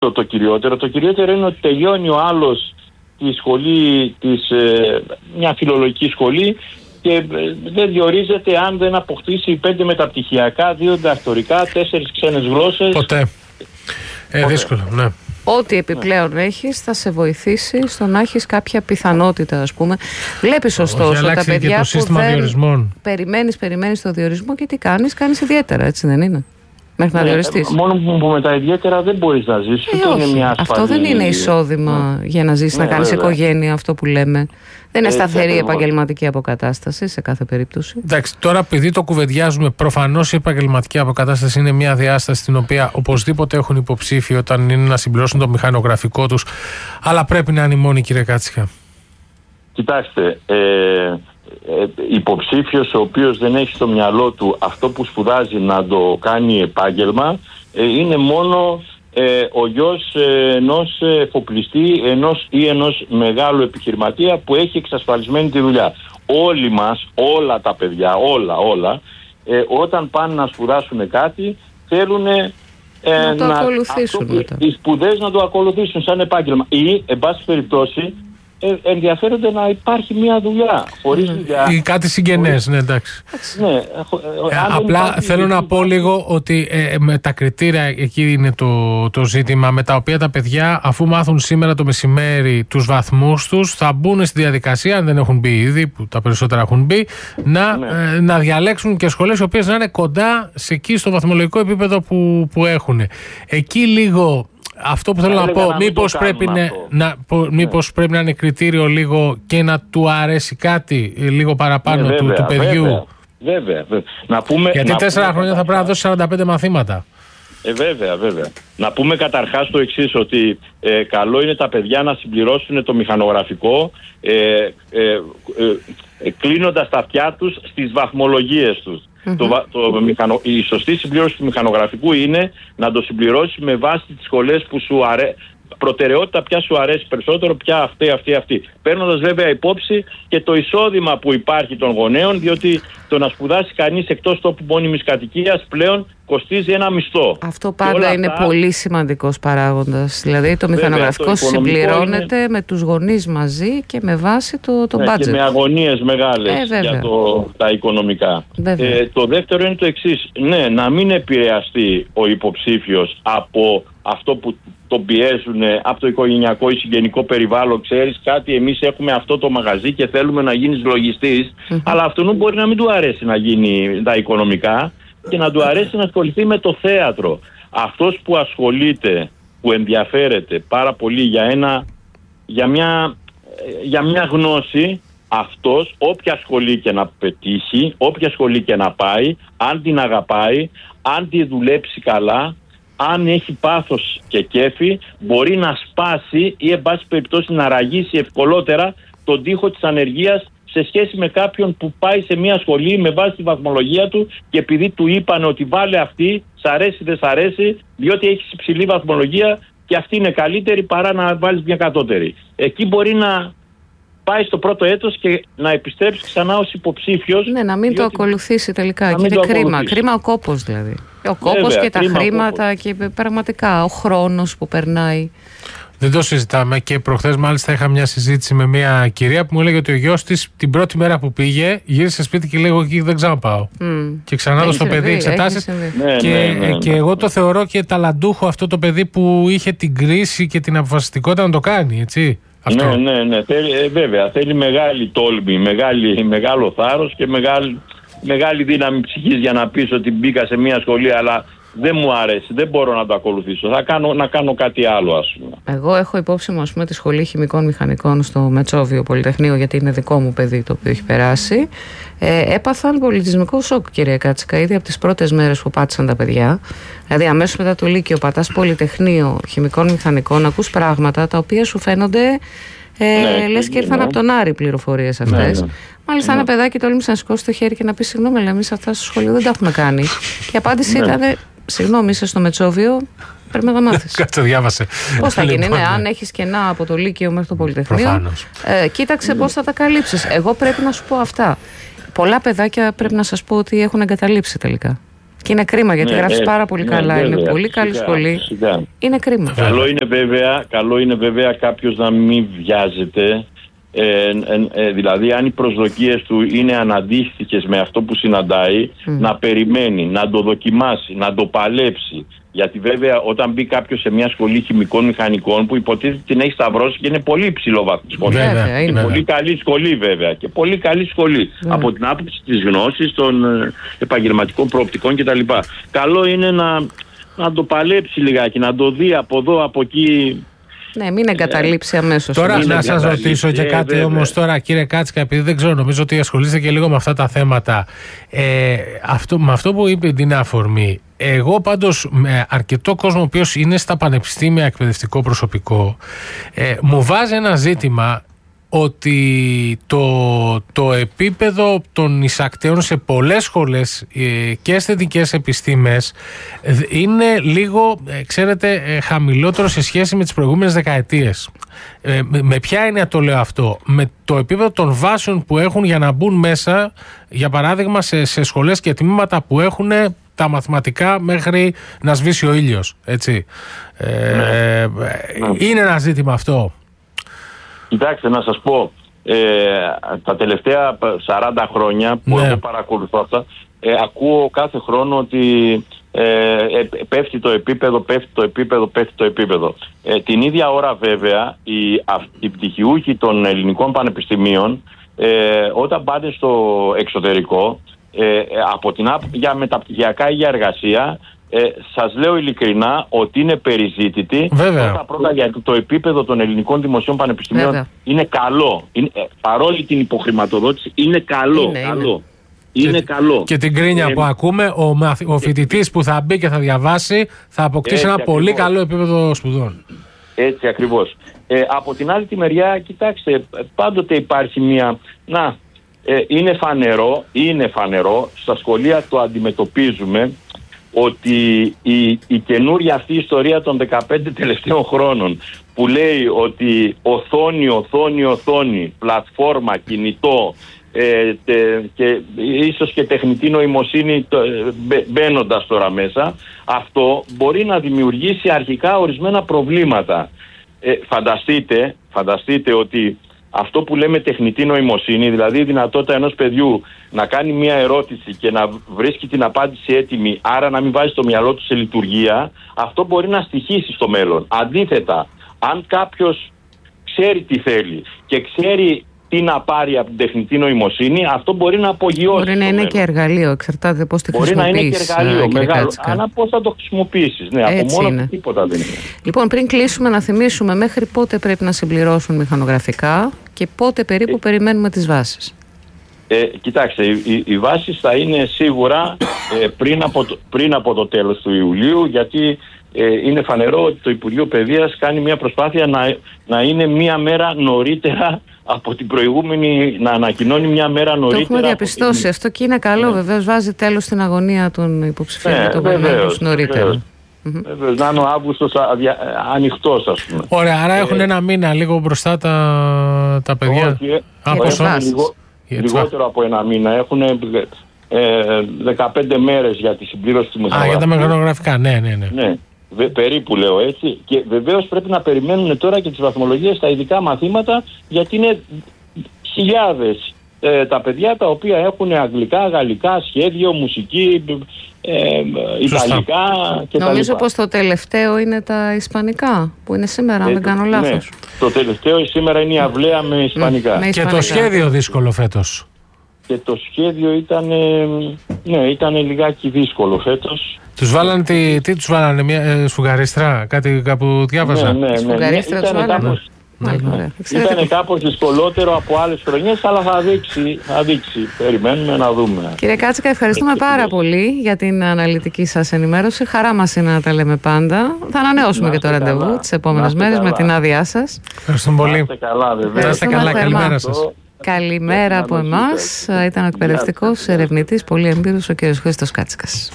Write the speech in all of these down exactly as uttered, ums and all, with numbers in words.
το, το κυριότερο. Το κυριότερο είναι ότι τελειώνει ο άλλος τη σχολή, της, ε, μια φιλολογική σχολή, και ε, δεν διορίζεται αν δεν αποκτήσει πέντε μεταπτυχιακά, δύο διδακτορικά, τέσσερις ξένες γλώσσες. Ποτέ. Ε, δύσκολο, ναι. Ό,τι επιπλέον ναι. έχεις θα σε βοηθήσει στο να έχεις κάποια πιθανότητα, ας πούμε. Βλέπεις ωστόσο τα παιδιά που δεν περιμένεις, περιμένεις το διορισμό και τι κάνεις, κάνεις ιδιαίτερα, έτσι δεν είναι? Μέχρι να ναι, διοριστείς. Μόνο που με τα ιδιαίτερα δεν μπορείς να ζήσεις. Ε, όχι. Είναι μια αυτό δεν είναι εισόδημα ναι. για να ζήσεις, ναι, να κάνεις βέβαια. οικογένεια, αυτό που λέμε. Δεν είναι σταθερή επαγγελματική αποκατάσταση σε κάθε περίπτωση. Εντάξει, τώρα επειδή το κουβεντιάζουμε, προφανώς η επαγγελματική αποκατάσταση είναι μια διάσταση στην οποία οπωσδήποτε έχουν υποψήφοι όταν είναι να συμπληρώσουν το μηχανογραφικό τους. Αλλά πρέπει να είναι μόνοι, κύριε Κάτσικα. Κοιτάξτε, ε, ε, υποψήφιος ο οποίος δεν έχει στο μυαλό του αυτό που σπουδάζει να το κάνει επάγγελμα, ε, είναι μόνο ε, ο γιος ε, ενός εφοπλιστή ενός ή ενός μεγάλου επιχειρηματία που έχει εξασφαλισμένη τη δουλειά. Όλοι μας, όλα τα παιδιά, όλα, όλα, ε, όταν πάνε να σπουδάσουν κάτι, θέλουν ε, να το να, ακολουθήσουν αυτό, μετά. Οι σπουδές να το ακολουθήσουν σαν επάγγελμα ή, εν πάση περιπτώσει, Ε, ενδιαφέρονται να υπάρχει μια δουλειά χωρίς mm. δουλειά. Ή κάτι συγγενές, ναι, εντάξει. Ναι, ε, απλά θέλω να πω λίγο ότι ε, με τα κριτήρια εκεί είναι το, το ζήτημα, με τα οποία τα παιδιά, αφού μάθουν σήμερα το μεσημέρι τους βαθμούς τους, θα μπουν στη διαδικασία, αν δεν έχουν μπει ήδη, που τα περισσότερα έχουν μπει, να, ναι. ε, να διαλέξουν και σχολές οι οποίες να είναι κοντά σε εκεί στο βαθμολογικό επίπεδο που, που έχουν. Εκεί λίγο. Αυτό που θέλω να, να πω, μήπως πρέπει, ναι, να, μήπως ναι. πρέπει να είναι κριτήριο λίγο και να του αρέσει κάτι λίγο παραπάνω ναι, βέβαια, του, του παιδιού. Βέβαια, βέβαια, βέβαια. Να πούμε, γιατί να τέσσερα πούμε χρόνια θα πρέπει να δώσει σαράντα πέντε μαθήματα. Ε, βέβαια, βέβαια. Να πούμε καταρχάς το εξής, ότι ε, καλό είναι τα παιδιά να συμπληρώσουν το μηχανογραφικό ε, ε, ε, ε, κλείνοντας τα αυτιά τους στις βαθμολογίες τους. Mm-hmm. Το, το, μηχανο, η σωστή συμπλήρωση του μηχανογραφικού είναι να το συμπληρώσει με βάση τις σχολές που σου αρέσει, προτεραιότητα ποια σου αρέσει περισσότερο, ποια αυτή, αυτή, αυτή. Παίρνοντας βέβαια υπόψη και το εισόδημα που υπάρχει των γονέων, διότι το να σπουδάσει κανείς εκτός τόπου μόνιμης κατοικίας πλέον κοστίζει ένα μισθό. Αυτό πάντα είναι αυτά... πολύ σημαντικός παράγοντας. Δηλαδή το μηχανογραφικό συμπληρώνεται είναι... με τους γονείς μαζί και με βάση το, το ναι, budget. Και με αγωνίες μεγάλες ε, για το, τα οικονομικά. Ε, το δεύτερο είναι το εξής. Ναι, να μην επηρεαστεί ο υποψήφιος από αυτό που τον πιέζουν, από το οικογενειακό ή συγγενικό περιβάλλον. Ξέρεις κάτι, εμείς έχουμε αυτό το μαγαζί και θέλουμε να γίνεις λογιστής, mm-hmm. αλλά αυτόν μπορεί να μην του αρέσει να γίνει τα οικονομικά και να του αρέσει να ασχοληθεί με το θέατρο. Αυτός που ασχολείται, που ενδιαφέρεται πάρα πολύ για, ένα, για, μια, για μια γνώση, αυτός όποια σχολή και να πετύχει, όποια σχολή και να πάει, αν την αγαπάει, αν τη δουλέψει καλά, αν έχει πάθος και κέφι, μπορεί να σπάσει ή εν πάση περιπτώσει να ραγίσει ευκολότερα τον τοίχο της ανεργίας σε σχέση με κάποιον που πάει σε μια σχολή με βάση τη βαθμολογία του και επειδή του είπαν ότι βάλε αυτή, σ' αρέσει δεν σ' αρέσει, διότι έχεις υψηλή βαθμολογία και αυτή είναι καλύτερη παρά να βάλεις μια κατώτερη. Εκεί μπορεί να πάει στο πρώτο έτος και να επιστρέψει ξανά ως υποψήφιος. Ναι, να μην το ακολουθήσει τελικά. Και είναι κρίμα. Κρίμα ο κόπος δηλαδή. Ο κόπος και τα χρήματα κόπος. Και πραγματικά ο χρόνος που περνάει. Δεν το συζητάμε και προχθές μάλιστα είχα μια συζήτηση με μια κυρία που μου έλεγε ότι ο γιος της την πρώτη μέρα που πήγε γύρισε σπίτι και λέει: εγώ εκεί δεν ξαναπάω. Mm. Και ξανά δω στο παιδί εξετάσεις. Ναι, και, ναι, ναι, ναι. και εγώ το θεωρώ και ταλαντούχο αυτό το παιδί που είχε την κρίση και την αποφασιστικότητα να το κάνει, έτσι. Αυτό. Ναι, ναι, ναι. Θέλει, ε, βέβαια, θέλει μεγάλη τόλμη, μεγάλη, μεγάλο θάρρος και μεγάλη, μεγάλη δύναμη ψυχής για να πεις ότι μπήκα σε μια σχολή, αλλά δεν μου αρέσει, δεν μπορώ να το ακολουθήσω. Θα κάνω, να κάνω κάτι άλλο, ας πούμε. Εγώ έχω υπόψη μου, ας πούμε, τη Σχολή Χημικών Μηχανικών στο Μετσόβιο Πολυτεχνείο, γιατί είναι δικό μου παιδί το οποίο έχει περάσει. Ε, έπαθαν πολιτισμικό σοκ, κυρία Κάτσικα, ήδη από τις πρώτες μέρες που πάτησαν τα παιδιά. Δηλαδή, αμέσως μετά το Λύκειο, πατάς Πολυτεχνείο Χημικών Μηχανικών, ακούς πράγματα τα οποία σου φαίνονται. Ε, ναι, λες και ήρθαν ναι. από τον Άρη πληροφορίες αυτές. Ναι, ναι. Μάλιστα, ναι. ένα παιδάκι τόλμησε να σηκώσει το χέρι και να πει: συγγνώμη, αλλά εμείς αυτά στο σχολείο δεν τα έχουμε κάνει. Και η απάντηση ναι. ήταν: συγγνώμη, είσαι στο Μετσόβιο, πρέπει να τα μάθεις. Κάτσε, διάβασε. Πώς θα γίνει, ναι, αν έχεις κενά από το Λύκειο μέχρι το Πολυτεχνείο, ε, κοίταξε πώς θα τα καλύψεις. Εγώ πρέπει να σου πω αυτά. Πολλά παιδάκια πρέπει να σας πω ότι έχουν εγκαταλείψει τελικά. Και είναι κρίμα γιατί ναι, γράφεις ε, πάρα πολύ ναι, καλά. βέβαια, είναι πολύ καλή φυσικά, σχολή. φυσικά. Είναι κρίμα. Καλό είναι βέβαια, καλό είναι βέβαια κάποιος να μην βιάζεται. Ε, ε, ε, δηλαδή αν οι προσδοκίες του είναι αναντίστοιχες με αυτό που συναντάει, mm. να περιμένει, να το δοκιμάσει, να το παλέψει. Γιατί βέβαια όταν μπει κάποιος σε μια σχολή χημικών μηχανικών που υποτίθεται την έχει σταυρώσει και είναι πολύ υψηλό βαθμό σχολή. Βέβαια, είναι. Είναι πολύ καλή σχολή βέβαια και πολύ καλή σχολή yeah. από την άποψη της γνώσης, των ε, επαγγελματικών προοπτικών κτλ. Καλό είναι να, να το παλέψει λιγάκι, να το δει από εδώ, από εκεί. Ναι, μην εγκαταλείψει αμέσως. Τώρα να σας ρωτήσω και κάτι ε, όμως τώρα, κύριε Κάτσικα, επειδή δεν ξέρω, νομίζω ότι ασχολείστε και λίγο με αυτά τα θέματα. Ε, αυτό, με αυτό που είπε την αφορμή, εγώ πάντως με αρκετό κόσμο ο οποίος είναι στα πανεπιστήμια εκπαιδευτικό προσωπικό, ε, μου βάζει ένα ζήτημα ότι το, το επίπεδο των εισακτέων σε πολλές σχολές ε, και αισθητικές επιστήμες είναι λίγο, ε, ξέρετε, ε, χαμηλότερο σε σχέση με τις προηγούμενες δεκαετίες. Ε, με, με ποια έννοια το λέω αυτό? Με το επίπεδο των βάσεων που έχουν για να μπουν μέσα, για παράδειγμα, σε, σε σχολές και τμήματα που έχουν τα μαθηματικά μέχρι να σβήσει ο ήλιος, έτσι. Ε, ναι. Είναι ένα ζήτημα αυτό. Κοιτάξτε, να σας πω, ε, τα τελευταία σαράντα χρόνια που ναι. εγώ παρακολουθώ αυτά, ε, ακούω κάθε χρόνο ότι ε, ε, πέφτει το επίπεδο, πέφτει το επίπεδο, πέφτει το επίπεδο. Ε, την ίδια ώρα βέβαια οι, οι πτυχιούχοι των ελληνικών πανεπιστημίων ε, όταν πάνε στο εξωτερικό ε, από την, για μεταπτυχιακά ή για εργασία, Ε, σας λέω ειλικρινά ότι είναι περιζήτητη. Πρώτα, πρώτα γιατί το επίπεδο των ελληνικών δημοσίων πανεπιστημίων Βέβαια. είναι καλό. Είναι, ε, παρόλη την υποχρηματοδότηση είναι καλό. Είναι, καλό. είναι. είναι και, καλό. Και την κρίνια ε, που ακούμε, ο, μαθ, ο φοιτητής που θα μπει και θα διαβάσει θα αποκτήσει ένα ακριβώς. πολύ καλό επίπεδο σπουδών. Έτσι ακριβώς. Ε, από την άλλη τη μεριά, κοιτάξτε, πάντοτε υπάρχει μια... Να, ε, είναι φανερό, είναι φανερό, στα σχολεία το αντιμετωπίζουμε ότι η, η καινούρια αυτή ιστορία των δεκαπέντε τελευταίων χρόνων που λέει ότι οθόνη, οθόνη, οθόνη, πλατφόρμα, κινητό ε, τε, και ίσως και τεχνητή νοημοσύνη μπαι, μπαίνοντας τώρα μέσα, αυτό μπορεί να δημιουργήσει αρχικά ορισμένα προβλήματα. Ε, φανταστείτε, φανταστείτε ότι αυτό που λέμε τεχνητή νοημοσύνη, δηλαδή η δυνατότητα ενός παιδιού να κάνει μια ερώτηση και να βρίσκει την απάντηση έτοιμη, άρα να μην βάζει το μυαλό του σε λειτουργία, αυτό μπορεί να στοιχήσει στο μέλλον. Αντίθετα, αν κάποιος ξέρει τι θέλει και ξέρει τι να πάρει από την τεχνητή νοημοσύνη, αυτό μπορεί να απογειώσει. Μπορεί να είναι μέλλον. Και εργαλείο, εξαρτάται πώς τη χρησιμοποιήσεις. Μπορεί να είναι και εργαλείο μεγάλο, αλλά πώς θα το χρησιμοποιήσεις. Ναι, από μόνο είναι. Τίποτα δεν είναι. Λοιπόν, πριν κλείσουμε, να θυμίσουμε μέχρι πότε πρέπει να συμπληρώσουν μηχανογραφικά και πότε περίπου ε, περιμένουμε τις βάσεις. Ε, κοιτάξτε, οι, οι βάσεις θα είναι σίγουρα ε, πριν, από το, πριν από το τέλος του Ιουλίου, γιατί ε, είναι φανερό ότι το Υπουργείο Παιδείας κάνει μια προσπάθεια να, να είναι μια μέρα νωρίτερα από την προηγούμενη, να ανακοινώνει μια μέρα νωρίτερα. Το έχουμε διαπιστώσει την... αυτό και είναι καλό, ναι. Βεβαίως βάζει τέλος στην αγωνία των υποψηφίων για τον περιμένουν νωρίτερα. Βεβαίως, να είναι ο Αύγουστος ανοιχτός, ας πούμε. Ωραία, άρα έχουν ε, ένα μήνα λίγο μπροστά τα, τα παιδιά. Όχι, λιγό, λιγότερο από ένα μήνα. Έχουν ε, δεκαπέντε μέρες για τη συμπλήρωση του μηχανογραφικού. Α, για τα μηχανογραφικά, ναι, ναι, ναι. ναι. Βε, περίπου λέω έτσι. Και βεβαίως πρέπει να περιμένουν τώρα και τις βαθμολογίες στα ειδικά μαθήματα, γιατί είναι χιλιάδες ε, τα παιδιά τα οποία έχουν αγγλικά, γαλλικά, σχέδιο, μουσική, ε, ιταλικά κτλ. Νομίζω πως το τελευταίο είναι τα ισπανικά που είναι σήμερα, αν ε, δεν κάνω λάθος. Ναι. Το τελευταίο σήμερα είναι η αυλαία με ισπανικά. με και το σχέδιο δύσκολο φέτος. Και το σχέδιο ήταν, ναι, ήταν λιγάκι δύσκολο φέτος. Τους βάλανε, τι, τι τους βάλανε, μια ε, σφουγγαρίστρα, κάτι κάπου διάβαζα. Ναι, ναι, ναι. Σφουγγαρίστρα ναι, τους βάλανε. Κάπως, ναι. Ήταν κάπως δυσκολότερο από άλλες χρονιές, αλλά θα δείξει, θα δείξει. Περιμένουμε να δούμε. Κύριε Κάτσικα, ευχαριστούμε πάρα πολύ για την αναλυτική σας ενημέρωση. Χαρά μας είναι να τα λέμε πάντα. Θα ανανεώσουμε και το ραντεβού τις επόμενες μέρες με την άδειά σας. Ευχαριστούμε πολύ. Να είστε καλά, βέβαια. Να είστε καλά, καλημέρα σας. Καλημέρα από εμάς. Ήταν ο εκπαιδευτικός ερευνητής, πολύ εμπειρος, ο κ. Χρήστος Κάτσικας.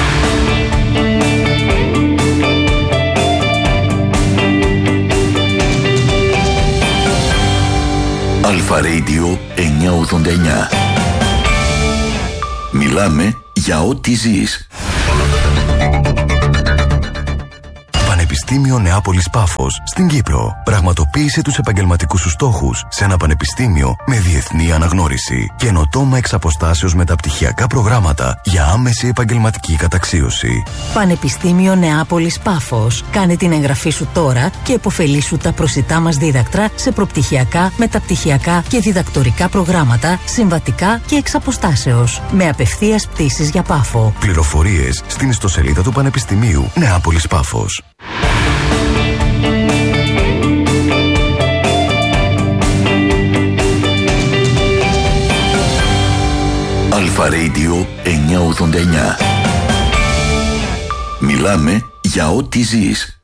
Αλφα Radio εννιακόσια ογδόντα εννιά. Μιλάμε για ό,τι ζεις. Πανεπιστήμιο Νεάπολης Πάφος στην Κύπρο. Πραγματοποίησε τους επαγγελματικούς σου στόχους σε ένα πανεπιστήμιο με διεθνή αναγνώριση. Καινοτόμα εξ αποστάσεως μεταπτυχιακά προγράμματα για άμεση επαγγελματική καταξίωση. Πανεπιστήμιο Νεάπολης Πάφος. Κάνε την εγγραφή σου τώρα και επωφελήσου τα προσιτά μας δίδακτρα σε προπτυχιακά, μεταπτυχιακά και διδακτορικά προγράμματα, συμβατικά και εξ αποστάσεως. Με απευθείας πτήσεις για Πάφο. Πληροφορίες στην ιστοσελίδα του Πανεπιστημίου Νεάπολης Πάφος. Αλφα Radio εννιακόσια ογδόντα εννιά. Μιλάμε για ό,τι ζεις.